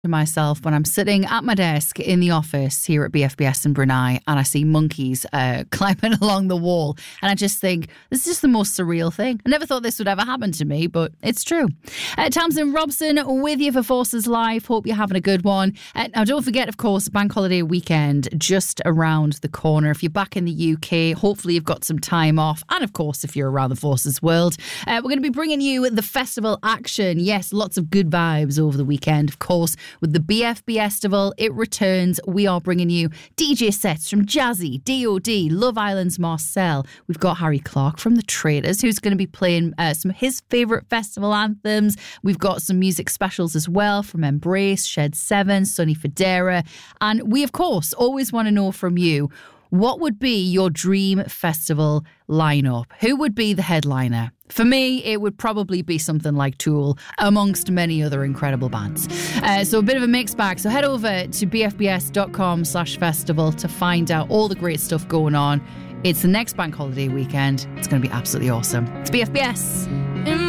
to myself when I'm sitting at my desk in the office here at BFBS in Brunei and I see monkeys climbing along the wall, and I just think this is just the most surreal thing. I never thought this would ever happen to me, but it's true. Tamsin Robson with you for Forces Live. Hope you're having a good one. Now don't forget, of course, Bank Holiday weekend just around the corner. If you're back in the UK, hopefully you've got some time off, and of course if you're around the Forces world, we're going to be bringing you the festival action. Yes, lots of good vibes over the weekend, of course. With the BFB Festival, it returns. We are bringing you DJ sets from Jazzy, DOD, Love Island's Marcel. We've got Harry Clark from The Traders, who's going to be playing some of his favourite festival anthems. We've got some music specials as well from Embrace, Shed 7, Sonny Fodera. And we, of course, always want to know from you, what would be your dream festival lineup? Who would be the headliner? For me, it would probably be something like Tool, amongst many other incredible bands. So a bit of a mixed bag. So head over to bfbs.com/festival to find out all the great stuff going on. It's the next Bank Holiday weekend. It's going to be absolutely awesome. It's BFBS.